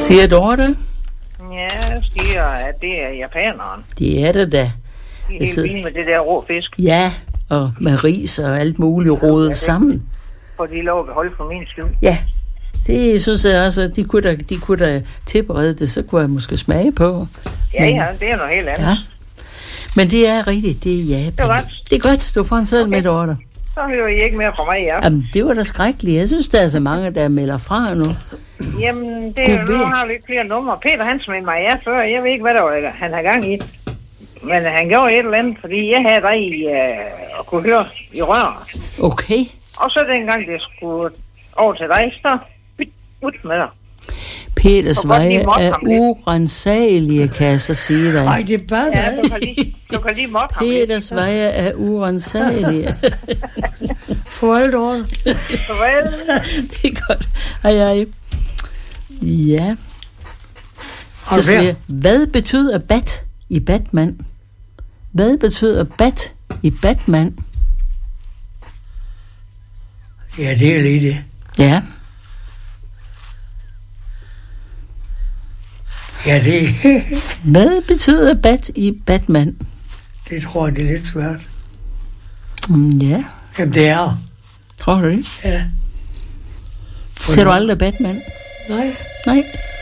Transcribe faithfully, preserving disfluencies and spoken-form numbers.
Siger Dorte? Ja, jeg siger, at det er japaneren. Det er det da. De er helt sidder... vilde med det der rå fisk. Ja, og med ris og alt muligt rodet ja, sammen. For de lov at holde for min skyld. Ja, det synes jeg også, at de kunne da, de kunne da tilberede det, så kunne jeg måske smage på. Ja, men, ja, det er noget helt andet. Ja. Men det er rigtigt, det er Japan. Det er godt. Det er godt, du får en seddel Okay. med, Dorte. Så hører I ikke mere fra mig, ja. Jamen, det var da skrækkeligt. Jeg synes, der er så mange, der melder fra nu. Jamen, det er jo, nu har vi ikke flere numre. Peter, han smed mig ja før. Jeg ved ikke, hvad der var, han har gang i. Men han gjorde et eller andet, fordi jeg havde dig i uh, at kunne høre i røret. Okay. Og så dengang det skulle over til dig, så ud med dig. Peters veje er urensagelige, kan jeg så sige dig. Ej, det er bare ja, du kan lige, du kan lige måtte ham. Peters veje er urensagelige. Farvel, Dorte. Farvel. Det er godt. Hej, hej. Ja. Så siger jeg, hvad betyder bat i Batman? Hvad betyder bat i Batman? Ja, det er lige det. Ja. Ja, det Hvad betyder bat i Batman? Det tror jeg, det er lidt svært. Mm, ja. Jamen, det er. Tror du det? Ja. Ser du aldrig Batman? Nej. Nej.